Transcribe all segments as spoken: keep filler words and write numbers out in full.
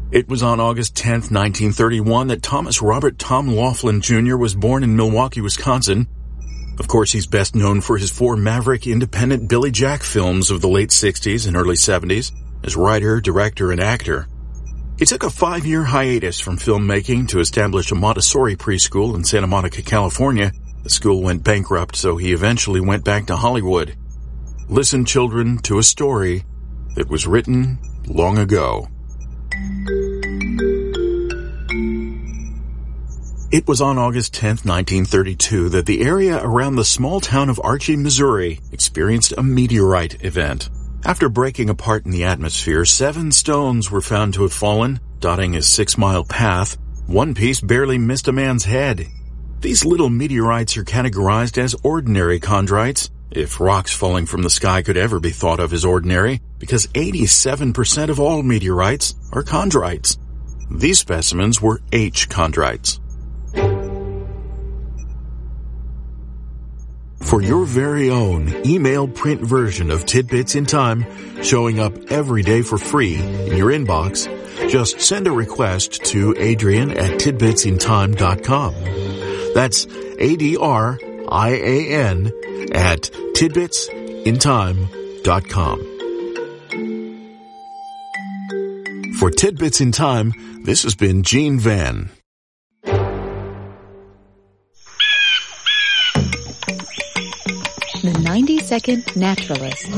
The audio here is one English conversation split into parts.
It was on August tenth, nineteen thirty-one that Thomas Robert Tom Laughlin Junior was born in Milwaukee, Wisconsin. Of course, he's best known for his four maverick independent Billy Jack films of the late sixties and early seventies as writer, director, and actor. He took a five-year hiatus from filmmaking to establish a Montessori preschool in Santa Monica, California. The school went bankrupt, so he eventually went back to Hollywood. Listen, children, to a story that was written long ago. It was on August tenth, nineteen thirty-two, that the area around the small town of Archie, Missouri, experienced a meteorite event. After breaking apart in the atmosphere, seven stones were found to have fallen, dotting a six-mile path. One piece barely missed a man's head. These little meteorites are categorized as ordinary chondrites, if rocks falling from the sky could ever be thought of as ordinary, because eighty-seven percent of all meteorites are chondrites. These specimens were H chondrites. For your very own email print version of Tidbits in Time, showing up every day for free in your inbox, just send a request to Adrian at tidbits in time dot com. That's A D R I A N at tidbits in time dot com. For Tidbits in Time, this has been Gene Van. The ninety-second Naturalist.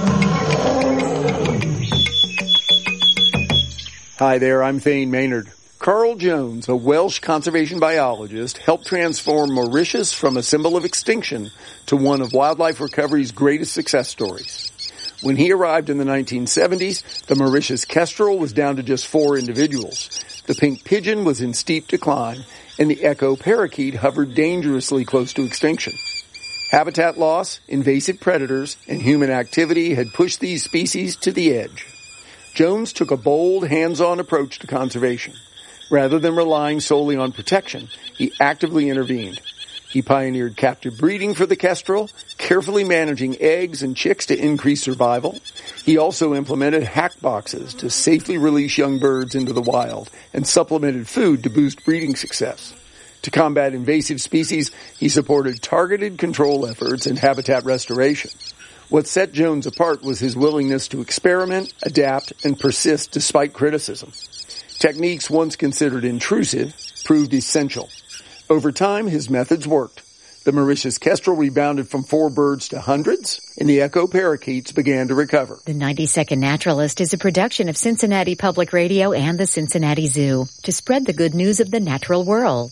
Hi there, I'm Thane Maynard. Carl Jones, a Welsh conservation biologist, helped transform Mauritius from a symbol of extinction to one of wildlife recovery's greatest success stories. When he arrived in the nineteen seventies, the Mauritius kestrel was down to just four individuals. The pink pigeon was in steep decline, and the echo parakeet hovered dangerously close to extinction. Habitat loss, invasive predators, and human activity had pushed these species to the edge. Jones took a bold, hands-on approach to conservation. Rather than relying solely on protection, he actively intervened. He pioneered captive breeding for the kestrel, carefully managing eggs and chicks to increase survival. He also implemented hack boxes to safely release young birds into the wild and supplemented food to boost breeding success. To combat invasive species, he supported targeted control efforts and habitat restoration. What set Jones apart was his willingness to experiment, adapt, and persist despite criticism. Techniques once considered intrusive proved essential. Over time, his methods worked. The Mauritius kestrel rebounded from four birds to hundreds, and the echo parakeets began to recover. The ninety-second Naturalist is a production of Cincinnati Public Radio and the Cincinnati Zoo to spread the good news of the natural world.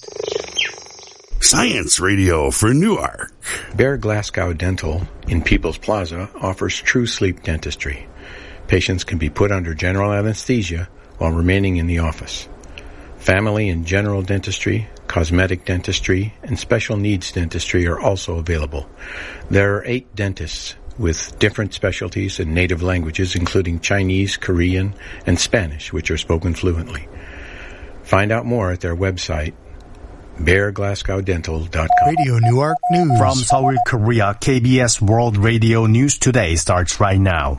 Science Radio for Newark. Bear Glasgow Dental in People's Plaza offers true sleep dentistry. Patients can be put under general anesthesia while remaining in the office. Family and general dentistry, cosmetic dentistry, and special needs dentistry are also available. There are eight dentists with different specialties and native languages, including Chinese, Korean, and Spanish, which are spoken fluently. Find out more at their website, bear glasgow dental dot com. Radio Newark News. From Seoul, Korea, K B S World Radio News Today starts right now.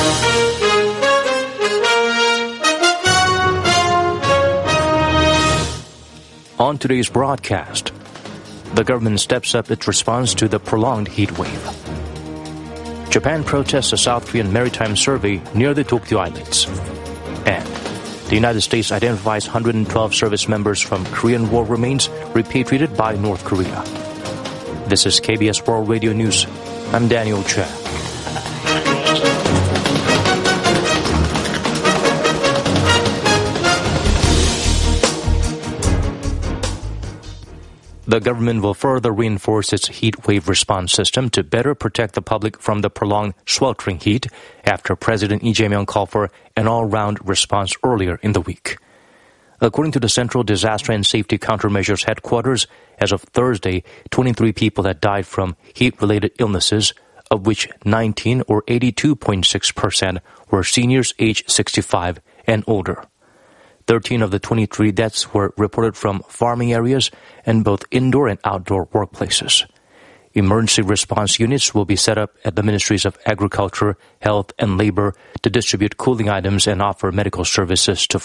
On today's broadcast, the government steps up its response to the prolonged heat wave. Japan protests a South Korean maritime survey near the Tokyo Islands. And the United States identifies one hundred twelve service members from Korean War remains repatriated by North Korea. This is K B S World Radio News. I'm Daniel Chen. The government will further reinforce its heat wave response system to better protect the public from the prolonged sweltering heat after President Lee Jae-myung called for an all-round response earlier in the week. According to the Central Disaster and Safety Countermeasures Headquarters, as of Thursday, twenty-three people had died from heat-related illnesses, of which nineteen or eighty-two point six percent were seniors aged sixty-five and older. thirteen of the twenty-three deaths were reported from farming areas and both indoor and outdoor workplaces. Emergency response units will be set up at the Ministries of Agriculture, Health, and Labor to distribute cooling items and offer medical services to